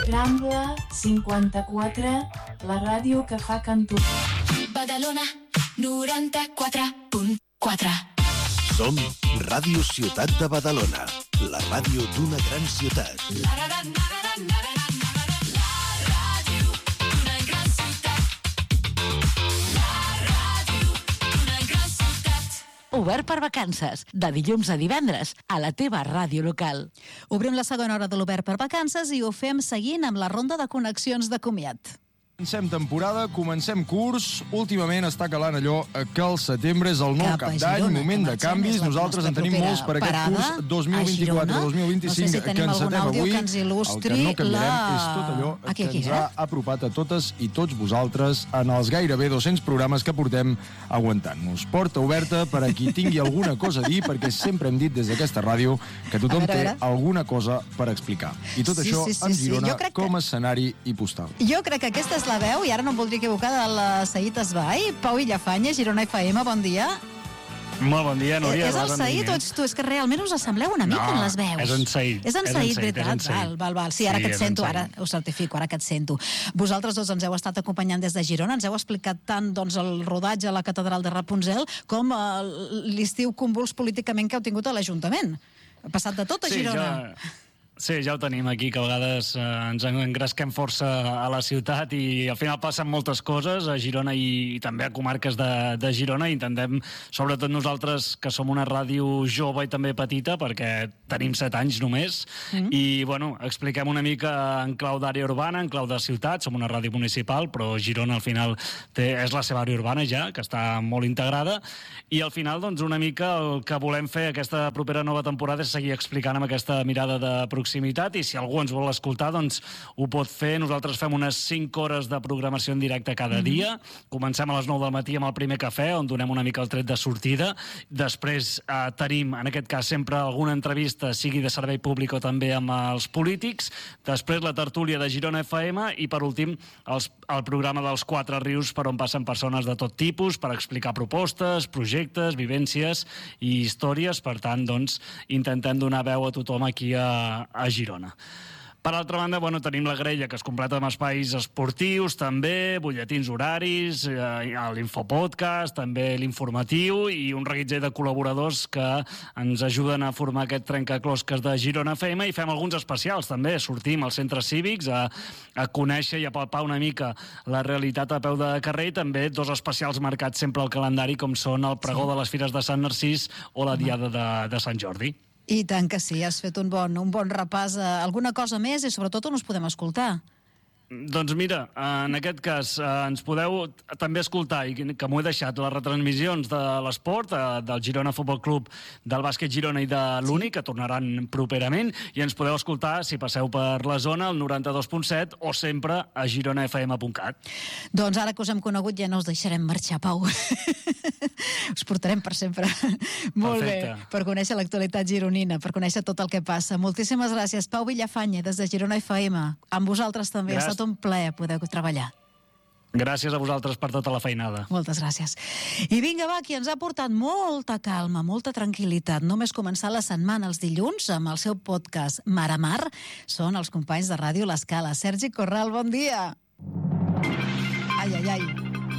Rambla 54, la ràdio que fa canto. Badalona 94.4. Som Ràdio Ciutat de Badalona, la ràdio d'una gran ciutat. Obert per vacances, de dilluns a divendres, a la teva ràdio local. Obrim la segona hora de l'Obert per vacances i ho fem seguint amb la ronda de connexions de comiat. Comencem temporada, comencem curs. Últimament està calant allò que el setembre és el nou cap d'any, moment de canvis. Nosaltres en tenim molts per aquest curs 2024-2025 que encetem avui. El que no canviarem és tot allò que ens ha apropat a totes i tots vosaltres en els gairebé 200 programes que portem aguantant-nos. Porta oberta per a qui tingui alguna cosa a dir, perquè sempre hem dit des d'aquesta ràdio que tothom té alguna cosa per explicar. I tot això en Girona com a escenari i postal. Jo crec que aquesta és la veu, i ara no em voldria equivocar, de la Saïd Esbai. Pau Villafanya, Girona FM, bon dia. Molt bon dia, Núria. És el Saïd o ets tu? És que realment us assembleu una mica en les veus. No, és en Saïd. És en Saïd, veritat? Val. Sí, ara que et sento, ara ho certifico, ara que et sento. Vosaltres dos ens heu estat acompanyant des de Girona, ens heu explicat tant el rodatge a la catedral de Rapunzel com l'estiu convuls políticament que heu tingut a l'Ajuntament. Ha passat de tot a Girona. Sí, ja ho tenim aquí, que a vegades ens engresquem força a la ciutat i al final passen moltes coses a Girona i també a comarques de Girona. Intentem, sobretot nosaltres, que som una ràdio jove i també petita, perquè tenim 7 anys només, i bueno, expliquem una mica en clau d'àrea urbana, en clau de ciutat. Som una ràdio municipal, però Girona al final és la seva àrea urbana ja, que està molt integrada, i al final doncs una mica el que volem fer aquesta propera nova temporada és seguir explicant amb aquesta mirada de proximitat, i si algú ens vol escoltar doncs ho pot fer. Nosaltres fem unes 5 hores de programació en directe cada dia. Comencem a les 9 del matí amb el primer cafè, on donem una mica el tret de sortida. Després tenim, en aquest cas, sempre alguna entrevista, sigui de servei públic o també amb els polítics. Després la tertúlia de Girona FM i, per últim, el programa dels 4 rius, per on passen persones de tot tipus per explicar propostes, projectes, vivències i històries. Per tant, doncs, intentem donar veu a tothom aquí a Girona. Per altra banda, tenim la grella, que es completa amb espais esportius, també, butlletins horaris, l'infopodcast, també l'informatiu i un reguitzell de col·laboradors que ens ajuden a formar aquest trencaclosques de Girona FM, i fem alguns especials, també. Sortim als centres cívics a conèixer i a palpar una mica la realitat a peu de carrer, i també 2 especials marcats sempre al calendari, com són el pregó de les Fires de Sant Narcís o la Diada de Sant Jordi. I tant que sí, has fet un bon repàs. Alguna cosa més i sobretot on us podem escoltar? Doncs mira, en aquest cas ens podeu també escoltar, i que m'ho he deixat, les retransmissions de l'esport, del Girona Futbol Club, del bàsquet Girona i de l'Uni, que tornaran properament, i ens podeu escoltar, si passeu per la zona, al 92.7 o sempre a gironafm.cat. Doncs ara que us hem conegut ja no us deixarem marxar, Pau. Us portarem per sempre. Molt bé, per conèixer l'actualitat gironina, per conèixer tot el que passa. Moltíssimes gràcies, Pau Villafanya, des de Girona FM. Amb vosaltres també. Ha estat un plaer poder treballar. Gràcies a vosaltres per tota la feinada. Moltes gràcies. I vinga, va, qui ens ha portat molta calma, molta tranquil·litat, només començar la setmana els dilluns amb el seu podcast Mar a Mar, són els companys de Ràdio L'Escala. Sergi Corral, bon dia. Ai, ai, ai.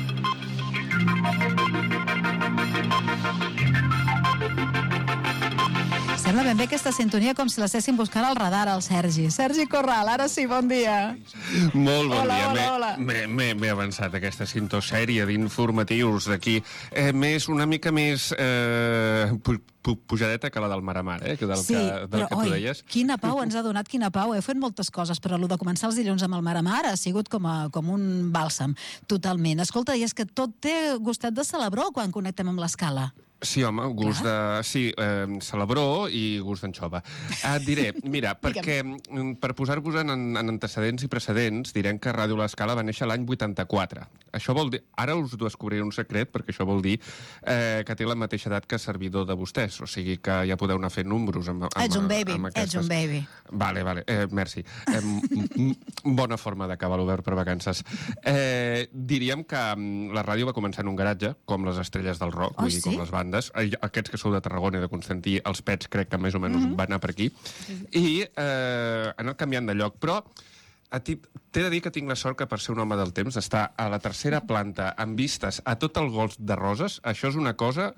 Sembla ben bé aquesta sintonia com si l'estessin buscant al radar, al Sergi. Sergi Corral, ara sí, bon dia. Molt bon dia. Hola. M'he avançat aquesta sèrie d'informatius d'aquí. Una mica més pujadeta que la del Mar a Mar, que tu deies. Quina pau ens ha donat, quina pau. Heu fet moltes coses, però el de començar els dilluns amb el Mar a Mar ha sigut com un bàlsam, totalment. Escolta, i és que tot té gustet de celebró quan connectem amb l'Escala. Sí, home, gust de... Sí, celebró i gust d'anxova. Et diré, mira, perquè per posar-vos en antecedents i precedents, direm que Ràdio L'Escala va néixer l'any 84. Això vol dir... Ara us descobriré un secret, perquè això vol dir que té la mateixa edat que servidor de vostès, o sigui que ja podeu anar fent números amb ets un baby, ets un baby. Vale, merci. Bona forma d'acabar l'Obert per vacances. Diríem que la ràdio va començar en un garatge, com les estrelles del rock, vull dir, com les bandes. Aquests que sou de Tarragona i de Constantí, els Pets crec que més o menys van anar per aquí, i han anat canviant de lloc, però t'he de dir que tinc la sort que per ser un home del temps estar a la tercera planta amb vistes a tot el golf de Roses, això és una cosa,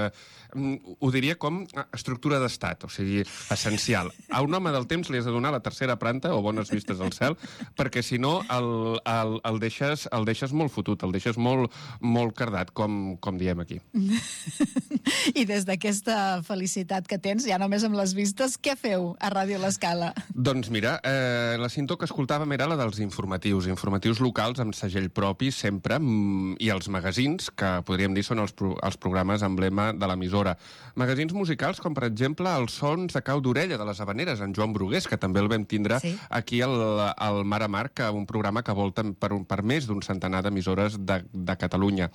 ho diria com estructura d'estat, o sigui, essencial. A un home del temps li has de donar la tercera planta o bones vistes al cel, perquè si no el deixes molt fotut, el deixes molt cardat, com diem aquí. I des d'aquesta felicitat que tens, ja només amb les vistes, què feu a Ràdio L'Escala? Doncs mira, la cinta que escoltàvem era la dels informatius locals amb segell propi sempre, i els magazins, que podríem dir són els programes emblema de l'emissora. Magazins musicals com, per exemple, els sons de cau d'orella de les Havaneres, en Joan Brugués, que també el vam tindre aquí al Mar a Mar, un programa que volta per més d'un centenar d'emissores de Catalunya.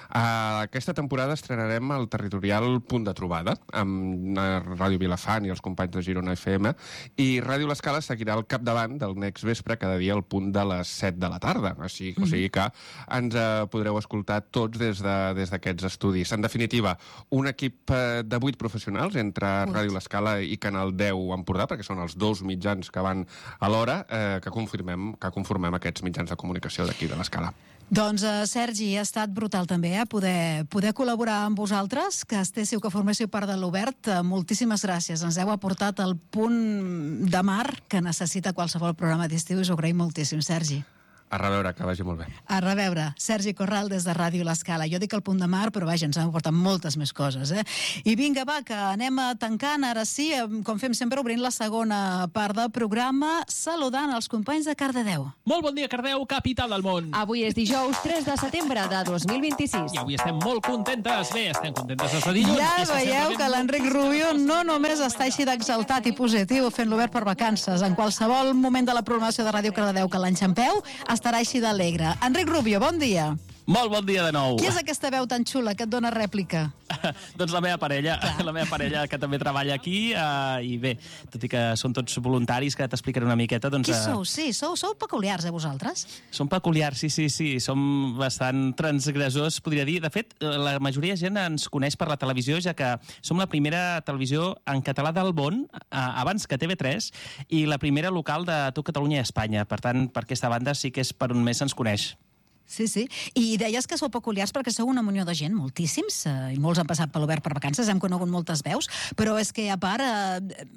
Aquesta temporada estrenarem el territorial Punt de Trobada, amb Ràdio Vilafant i els companys de Girona FM, i Ràdio L'Escala seguirà al capdavant del Next Vespre cada dia al punt de les 7 de la tarda. O sigui que ens podreu escoltar tots des d'aquests estudis. En definitiva, un equip de 8 professionals entre Ràdio L'Escala i Canal 10 Empordà, perquè són els 2 mitjans que van alhora, que conformem aquests mitjans de comunicació d'aquí de l'Escala. Doncs, Sergi, ha estat brutal també, poder col·laborar amb vosaltres, que estéssiu, que forméssiu part de l'Obert. Moltíssimes gràcies. Ens heu aportat el punt de mar que necessita qualsevol programa d'estiu i us ho agraïm moltíssim, Sergi. A reveure, que vagi molt bé. A reveure. Sergi Corral, des de Ràdio L'Escala. Jo dic el punt de mar, però vaja, ens han portat moltes més coses, I vinga, va, que anem tancant, ara sí, com fem sempre, obrint la segona part del programa, saludant els companys de Cardedeu. Molt bon dia, Cardedeu, capital del món. Avui és dijous 3 de setembre de 2026. I avui estem molt contentes. Bé, estem contentes des de dilluns. Ja veieu que l'Enric Rubio no només està així d'exaltat i positiu fent l'Obert per vacances. En qualsevol moment de la programació de Ràdio Cardedeu que l'enxampeu, estarà així d'alegre. Enric Rubio, bon dia. Molt bon dia de nou. Qui és aquesta veu tan xula que et dona rèplica? Doncs la meva parella, que també treballa aquí, i bé, tot i que són tots voluntaris, que t'explicaré una miqueta, doncs... Qui sou? Sí, sou peculiars, vosaltres? Som peculiars, sí, som bastant transgressors, podria dir. De fet, la majoria de gent ens coneix per la televisió, ja que som la primera televisió en català del món, abans que TV3, i la primera local de tot Catalunya i Espanya. Per tant, per aquesta banda sí que és per on més se'ns coneix. Sí. I deies que sou peculiars perquè sou una munió de gent, moltíssims, i molts han passat per l'Obert per vacances, hem conegut moltes veus, però és que, a part,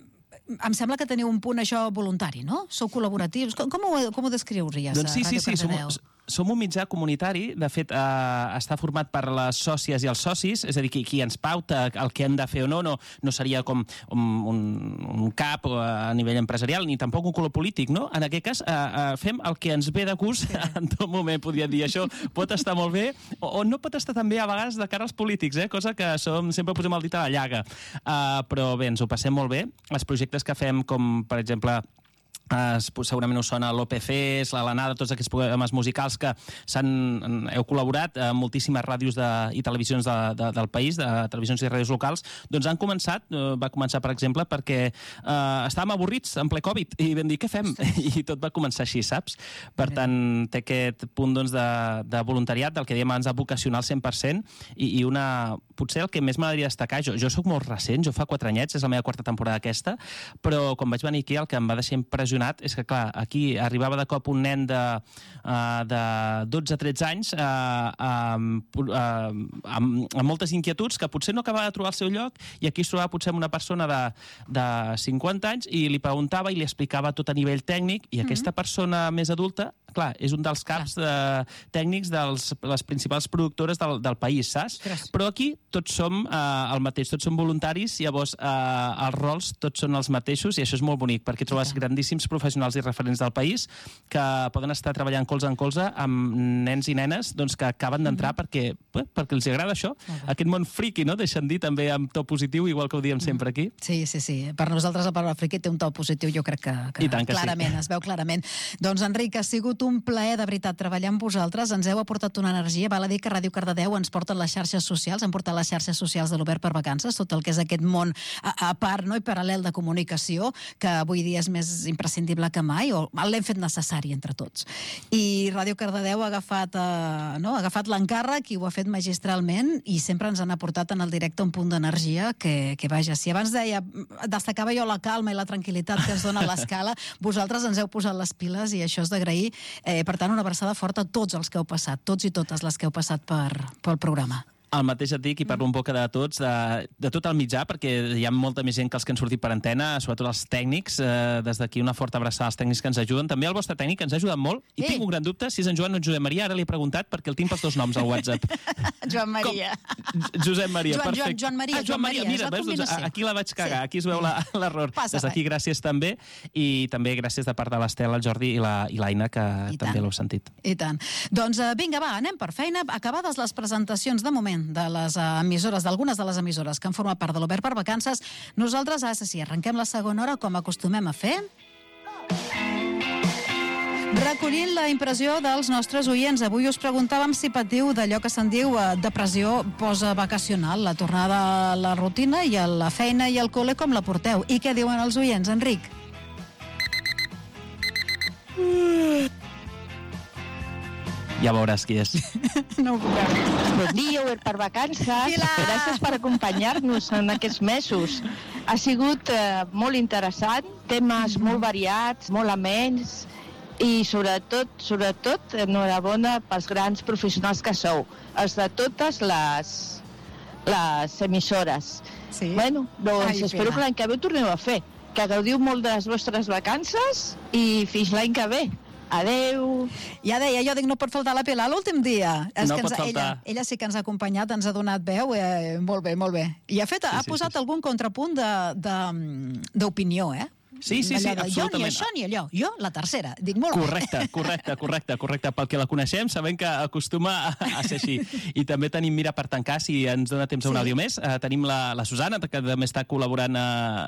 em sembla que teniu un punt, això, voluntari, no? Sou col·laboratius. Com ho descriuries, doncs Ràdio Cardedeu? Som un mitjà comunitari, de fet està format per les sòcies i els socis, és a dir, qui ens pauta el que hem de fer o no seria com un cap a nivell empresarial, ni tampoc un color polític, no? En aquest cas fem el que ens ve de gust, en tot moment podria dir això, pot estar molt bé, o no pot estar tan bé a vegades de cara als polítics, cosa que sempre posem el dit a la llaga. Però bé, ens ho passem molt bé. Els projectes que fem, com per exemple... segurament us sona l'OPCs, l'Alanada, tots aquests programes musicals que heu col·laborat amb moltíssimes ràdios i televisions del país, de televisions i ràdios locals, doncs va començar, per exemple, perquè estàvem avorrits en ple Covid i vam dir, què fem? I tot va començar així, saps? Per tant, té aquest punt de voluntariat, del que dèiem abans, de vocacional 100%, i potser el que més m'agradaria destacar, jo soc molt recent, jo fa 4 anyets, és la meva 4ª temporada aquesta, però quan vaig venir aquí el que em va deixar impressionat és que, clar, aquí arribava de cop un nen de 12-13 anys amb moltes inquietuds que potser no acabava de trobar el seu lloc, i aquí es trobava potser una persona de 50 anys i li preguntava i li explicava tot a nivell tècnic, i aquesta persona més adulta, clar, és un dels caps tècnics de les principals productores del país, saps? Però aquí tots som el mateix, tots som voluntaris, i llavors els rols tots són els mateixos, i això és molt bonic, perquè trobes grandíssims professionals i referents del país que poden estar treballant colze en colze amb nens i nenes que acaben d'entrar perquè els agrada això, aquest món friqui, no? Deixen dir també amb to positiu, igual que ho diem sempre aquí. Sí. Per nosaltres la paraula friqui té un to positiu, jo crec que clarament, es veu clarament. Doncs, Enric, ha sigut un plaer, de veritat, treballar amb vosaltres. Ens heu aportat una energia. Val a dir que Ràdio Cardedeu ens porta les xarxes socials, han portat les xarxes socials de l'Obert per Vacances, tot el que és aquest món a part, no?, i paral·lel de comunicació, que avui dia és més imprescindible que mai, o l'hem fet necessari entre tots. I Ràdio Cardedeu ha agafat l'encàrrec i ho ha fet magistralment, i sempre ens han aportat en el directe un punt d'energia que vaja, si abans destacava jo la calma i la tranquil·litat que ens dona l'escala, vosaltres ens heu posat les piles i això és d'agrair. Per tant, una abraçada forta a tots els que heu passat, tots i totes les que heu passat pel programa. El mateix et dic, i parlo un poc de tots, de tot el mitjà, perquè hi ha molta més gent que els que han sortit per antena, sobretot els tècnics. Des d'aquí una forta abraçada als tècnics que ens ajuden. També el vostre tècnic ens ha ajudat molt, i tinc un gran dubte si és en Joan o en Josep Maria. Ara li he preguntat perquè el tinc pels dos noms al WhatsApp. Joan Maria. Josep Maria, perfecte. Joan Maria, mira, veus, aquí la vaig cagar, aquí es veu l'error. Des d'aquí gràcies també, i també gràcies de part de l'Estel, el Jordi i l'Aina, que també l'heu sentit. I tant. Doncs vinga, va, anem per feina. Acabades les presentacions de moment de les emissores, d'algunes de les emissores que han format part de l'Obert per Vacances, nosaltres, ara sí, arrenquem la segona hora com acostumem a fer, recollint la impressió dels nostres oients. Avui us preguntàvem si patiu d'allò que se'n diu depressió postvacacional, la tornada a la rutina i a la feina i al col·le, com la porteu? I què diuen els oients, Enric? Ja veuràs qui és. No ho puc veure. Bon dia, Obert per Vacances. Gràcies per acompanyar-nos en aquests mesos. Ha sigut molt interessant, temes molt variats, molt amens, i sobretot, enhorabona pels grans professionals que sou, els de totes les emissores. Sí? Bueno, doncs espero que l'any que ve ho torneu a fer. Que gaudiu molt de les vostres vacances i fins l'any que ve. Adeu. Ja deia, jo dic, no pot faltar la Pilar l'últim dia. No pot faltar. Ella sí que ens ha acompanyat, ens ha donat veu. Molt bé, molt bé. I ha posat algun contrapunt d'opinió, Sí, absolutament. Jo ni això ni allò. Jo, la tercera. Dic, molt bé. Correcte. Pel que la coneixem, sabem que acostuma a ser així. I també tenim, mira, per tancar, si ens dona temps a un àudio més, tenim la Susana, que també està col·laborant